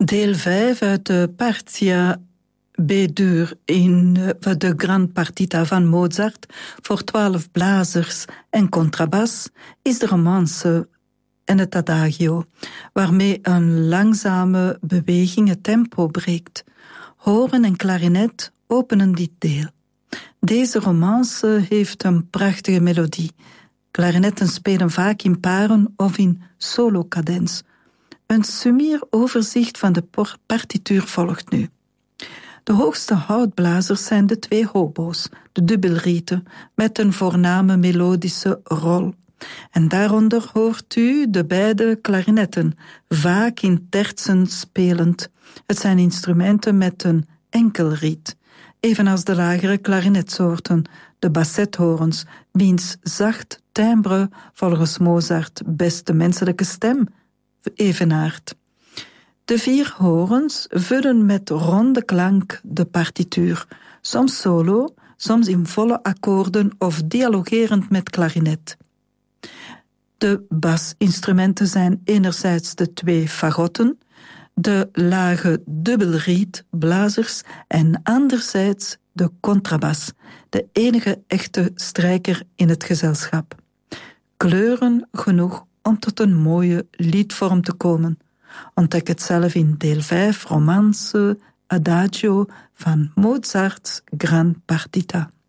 Deel 5 uit de Partia B-dur in de Grand Partita van Mozart voor 12 blazers en contrabas is de romance en het adagio, waarmee een langzame beweging het tempo breekt. Horen en klarinet openen dit deel. Deze romance heeft een prachtige melodie. Klarinetten spelen vaak in paren of in solo-cadens. Een summier overzicht van de partituur volgt nu. De hoogste houtblazers zijn de 2 hobo's, de dubbelrieten, met een voorname melodische rol. En daaronder hoort u de beide klarinetten, vaak in tertsen spelend. Het zijn instrumenten met een enkelriet, evenals de lagere klarinetsoorten, de bassethorens, wiens zacht timbre volgens Mozart best de menselijke stem evenaart. De 4 horens vullen met ronde klank de partituur, soms solo, soms in volle akkoorden of dialogerend met klarinet. De basinstrumenten zijn enerzijds de 2 fagotten, de lage dubbelrietblazers en anderzijds de contrabas, de enige echte strijker in het gezelschap. Kleuren genoeg om tot een mooie liedvorm te komen. Ontdek het zelf in deel 5 romance adagio van Mozart's Grand Partita.